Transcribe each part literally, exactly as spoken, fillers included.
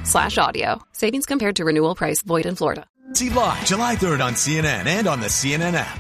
slash audio. Savings compared to renewal price. Void in Florida. See live July third on C N N and on the C N N app.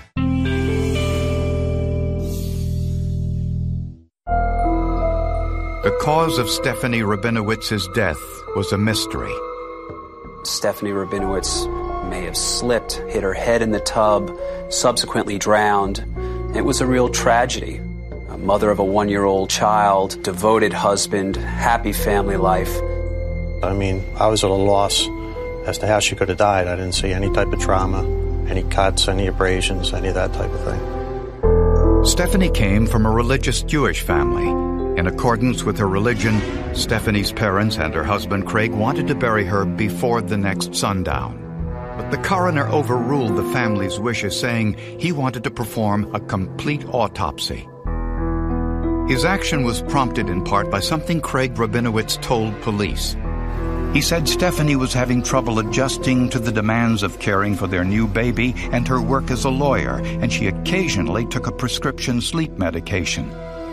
The cause of Stephanie Rabinowitz's death was a mystery. Stephanie Rabinowitz may have slipped, hit her head in the tub, subsequently drowned. It was a real tragedy. A mother of a one-year-old child, devoted husband, happy family life. I mean, I was at a loss as to how she could have died. I didn't see any type of trauma, any cuts, any abrasions, any of that type of thing. Stephanie came from a religious Jewish family. In accordance with her religion, Stephanie's parents and her husband Craig wanted to bury her before the next sundown. But the coroner overruled the family's wishes, saying he wanted to perform a complete autopsy. His action was prompted in part by something Craig Rabinowitz told police. He said Stephanie was having trouble adjusting to the demands of caring for their new baby and her work as a lawyer, and she occasionally took a prescription sleep medication.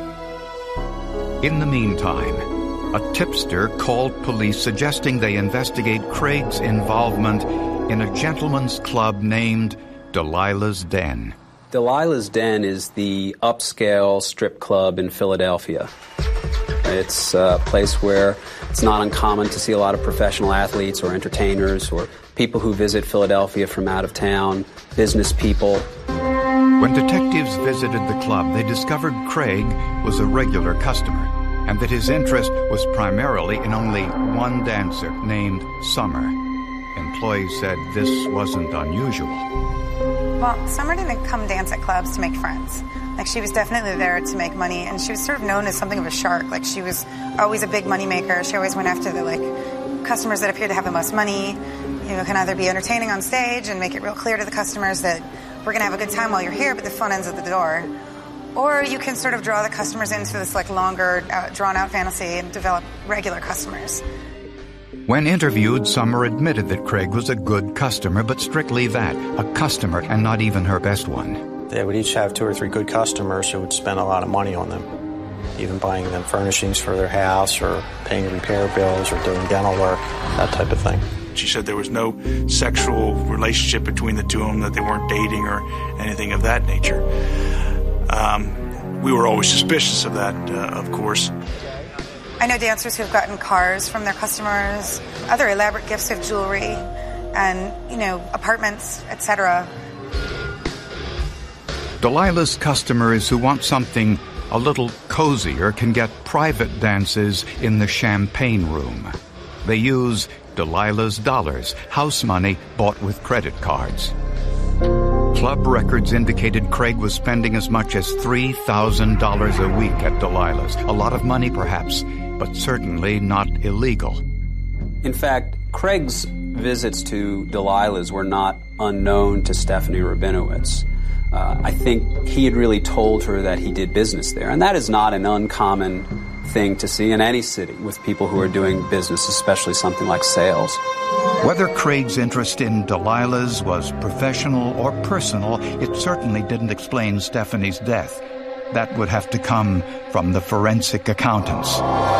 In the meantime, a tipster called police suggesting they investigate Craig's involvement in a gentleman's club named Delilah's Den. Delilah's Den is the upscale strip club in Philadelphia. It's a place where it's not uncommon to see a lot of professional athletes or entertainers or people who visit Philadelphia from out of town, business people. When detectives visited the club, they discovered Craig was a regular customer and that his interest was primarily in only one dancer named Summer. Employees said this wasn't unusual. Well, Summer didn't come dance at clubs to make friends. Like, she was definitely there to make money, and she was sort of known as something of a shark. Like, she was always a big money maker. She always went after the, like, customers that appeared to have the most money. You know, can either be entertaining on stage and make it real clear to the customers that we're going to have a good time while you're here, but the fun ends at the door. Or you can sort of draw the customers into this, like, longer, uh, drawn-out fantasy and develop regular customers. When interviewed, Summer admitted that Craig was a good customer, but strictly that, a customer and not even her best one. They would each have two or three good customers who would spend a lot of money on them, even buying them furnishings for their house or paying repair bills or doing dental work, that type of thing. She said there was no sexual relationship between the two of them, that they weren't dating or anything of that nature. Um, we were always suspicious of that, uh, of course. I know dancers who've gotten cars from their customers, other elaborate gifts of jewelry, and, you know, apartments, et cetera. Delilah's customers who want something a little cozier can get private dances in the champagne room. They use Delilah's dollars, house money bought with credit cards. Club records indicated Craig was spending as much as three thousand dollars a week at Delilah's. A lot of money, perhaps, but certainly not illegal. In fact, Craig's visits to Delilah's were not unknown to Stephanie Rabinowitz. Uh, I think he had really told her that he did business there, and that is not an uncommon thing to see in any city with people who are doing business, especially something like sales. Whether Craig's interest in Delilah's was professional or personal, it certainly didn't explain Stephanie's death. That would have to come from the forensic accountants.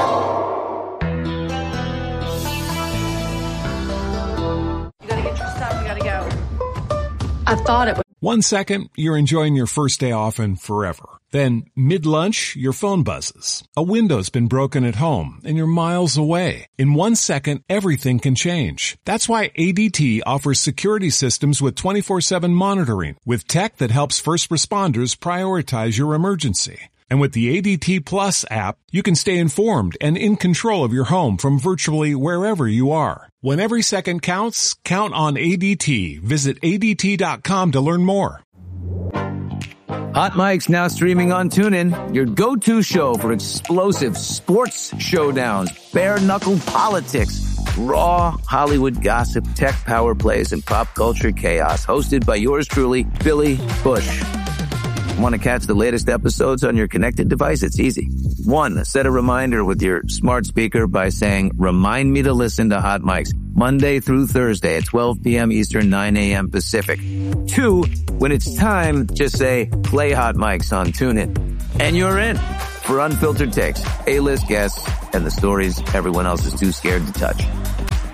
You gotta get your stuff, you gotta go. I thought it was... One second, you're enjoying your first day off and forever. Then, mid-lunch, your phone buzzes. A window's been broken at home, and you're miles away. In one second, everything can change. That's why A D T offers security systems with twenty-four seven monitoring, with tech that helps first responders prioritize your emergency. And with the A D T Plus app, you can stay informed and in control of your home from virtually wherever you are. When every second counts, count on A D T. Visit A D T dot com to learn more. Hot Mike's now streaming on TuneIn, your go-to show for explosive sports showdowns, bare-knuckle politics, raw Hollywood gossip, tech power plays, and pop culture chaos. Hosted by yours truly, Billy Bush. Want to catch the latest episodes on your connected device? It's easy. One, set a reminder with your smart speaker by saying, remind me to listen to Hot Mike's Monday through Thursday at twelve p.m. Eastern, nine a.m. Pacific. Two, when it's time, just say, play Hot Mike's on TuneIn. And you're in for unfiltered takes, A-list guests, and the stories everyone else is too scared to touch.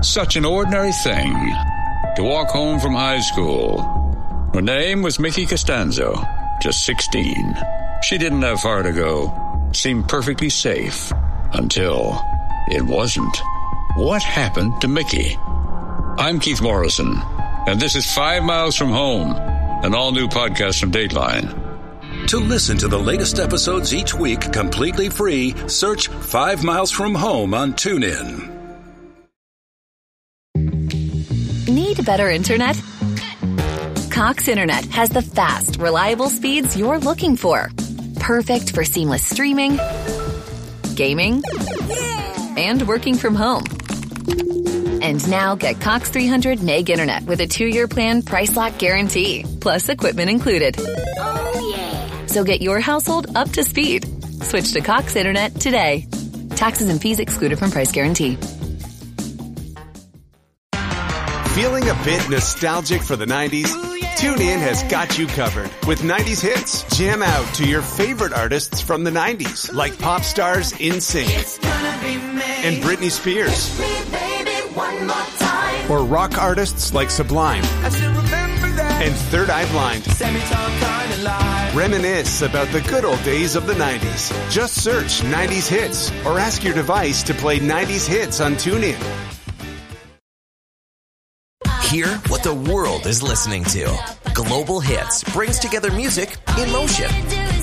Such an ordinary thing to walk home from high school. Her name was Mickey Costanzo, just sixteen. She didn't have far to go. Seemed perfectly safe until it wasn't. What happened to Mickey? I'm Keith Morrison, and this is Five Miles from Home, an all-new podcast from Dateline. To listen to the latest episodes each week completely free, search Five Miles from Home on TuneIn. Need better internet? Cox Internet has the fast, reliable speeds you're looking for. Perfect for seamless streaming, gaming, and working from home. And now get Cox three hundred meg internet with a two-year plan price lock guarantee, plus equipment included. Oh, yeah. So get your household up to speed. Switch to Cox Internet today. Taxes and fees excluded from price guarantee. Feeling a bit nostalgic for the nineties? TuneIn has got you covered with nineties hits. Jam out to your favorite artists from the nineties, like pop stars NSYNC and Britney Spears. Or rock artists like Sublime and Third Eye Blind. Reminisce about the good old days of the nineties. Just search nineties hits or ask your device to play nineties hits on TuneIn. Hear what the world is listening to. Global Hits brings together music in motion.